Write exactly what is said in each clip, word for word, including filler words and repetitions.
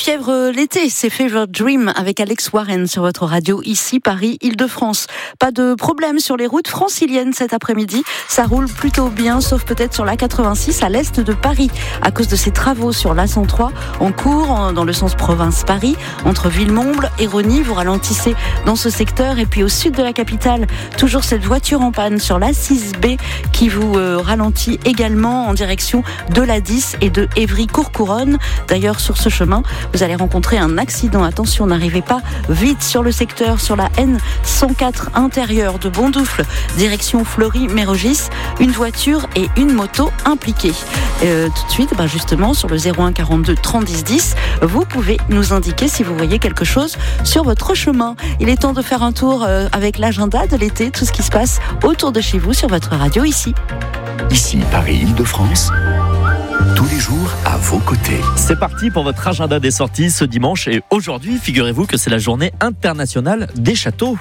fièvre l'été, c'est Fever Dream avec Alex Warren sur votre radio, ici Paris, Île-de-France. Pas de problème sur les routes franciliennes cet après-midi, ça roule plutôt bien, sauf peut-être sur l'A quatre-vingt-six à l'est de Paris, à cause de ces travaux sur l'A cent trois en cours dans le sens province-Paris, entre Villemomble et Rosny. Vous ralentissez dans ce secteur, et puis au sud de la capitale, toujours cette voiture en panne sur l'A six B qui vous euh, ralentit également en direction de l'A dix et de Évry-Courcouronnes. D'ailleurs, sur ce chemin, vous allez rencontrer un accident. Attention, n'arrivez pas vite sur le secteur, sur la N cent quatre intérieure de Bondoufle, direction Fleury-Mérogis. Une voiture et une moto impliquées. Euh, tout de suite, bah justement, sur le zéro un quarante-deux trente dix dix, vous pouvez nous indiquer si vous voyez quelque chose sur votre chemin. Il est temps de faire un tour euh, avec l'agenda de l'été, tout ce qui se passe autour de chez vous sur votre radio ici. Ici, Paris, Île-de-France. Tous les jours à vos côtés. C'est parti pour votre agenda des sorties ce dimanche. Et aujourd'hui, figurez-vous que c'est la journée internationale des châteaux.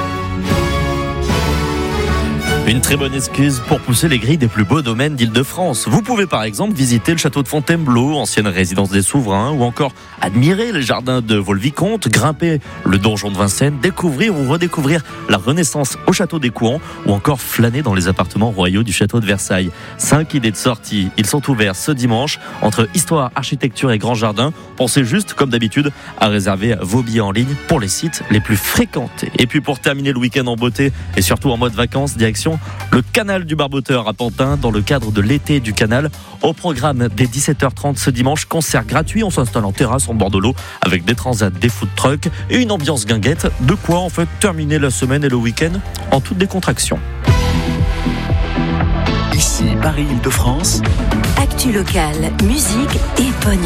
Une très bonne excuse pour pousser les grilles des plus beaux domaines d'Île-de-France. Vous pouvez par exemple visiter le château de Fontainebleau, ancienne résidence des souverains, ou encore admirer les jardins de Vaux-le-Vicomte, grimper le donjon de Vincennes, découvrir ou redécouvrir la Renaissance au château des Couans, ou encore flâner dans les appartements royaux du château de Versailles. Cinq idées de sortie, ils sont ouverts ce dimanche entre histoire, architecture et grand jardin. Pensez juste, comme d'habitude, à réserver vos billets en ligne pour les sites les plus fréquentés. Et puis pour terminer le week-end en beauté et surtout en mode vacances, direction le canal du Barboteur à Pantin dans le cadre de l'été du canal. Au programme dès dix-sept heures trente ce dimanche, concert gratuit, on s'installe en terrasse en bord de l'eau avec des transats, des food trucks et une ambiance guinguette. De quoi en fait terminer la semaine et le week-end en toute décontraction. Ici Paris, Île-de-France. Actu locale, musique et bonne